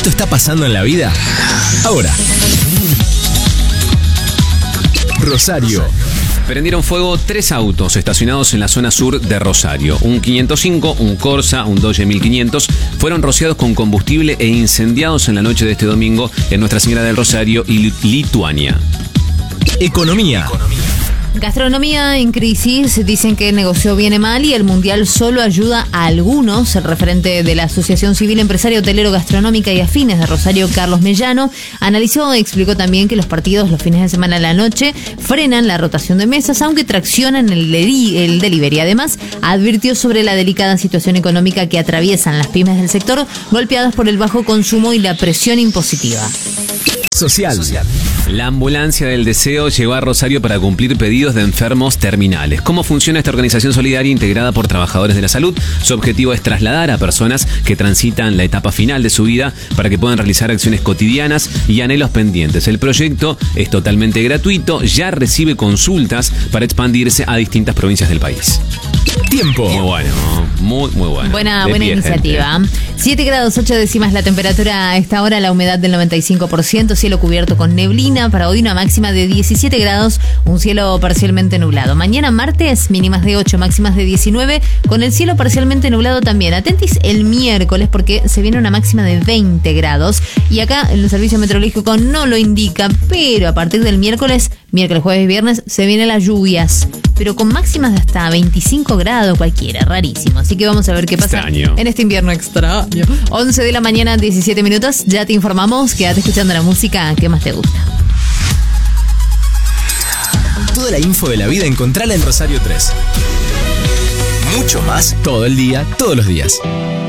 Esto está pasando en la vida ahora. Rosario. Prendieron fuego 3 autos estacionados en la zona sur de Rosario. Un 505, un Corsa, un Dodge 1500 fueron rociados con combustible e incendiados en la noche de este domingo en Nuestra Señora del Rosario y Lituania. Economía. Gastronomía en crisis, dicen que el negocio viene mal y el mundial solo ayuda a algunos. El referente de la Asociación Civil Empresario Hotelero Gastronómica y Afines de Rosario, Carlos Mellano, analizó y explicó también que los partidos los fines de semana a la noche frenan la rotación de mesas, aunque traccionan el delivery. Además, advirtió sobre la delicada situación económica que atraviesan las pymes del sector, golpeadas por el bajo consumo y la presión impositiva. Social. La ambulancia del deseo llegó a Rosario para cumplir pedidos de enfermos terminales. ¿Cómo funciona esta organización solidaria integrada por trabajadores de la salud? Su objetivo es trasladar a personas que transitan la etapa final de su vida para que puedan realizar acciones cotidianas y anhelos pendientes. El proyecto es totalmente gratuito, ya recibe consultas para expandirse a distintas provincias del país. Tiempo. Muy bueno, muy bueno. Buena iniciativa. 7 grados 8 décimas la temperatura a esta hora, la humedad del 95%, cielo cubierto con neblina. Para hoy una máxima de 17 grados, un cielo parcialmente nublado. Mañana martes, mínimas de 8, máximas de 19, con el cielo parcialmente nublado también. Atentis el miércoles porque se viene una máxima de 20 grados. Y acá el servicio meteorológico no lo indica, pero a partir del miércoles, jueves y viernes, se vienen las lluvias. Pero con máximas de hasta 25 grados cualquiera, rarísimo. Así que vamos a ver qué pasa en este invierno extraño. 11 de la mañana, 17 minutos. Ya te informamos, quédate escuchando la música que más te gusta. Toda la info de la vida encontrala en Rosario 3. Mucho más todo el día, todos los días.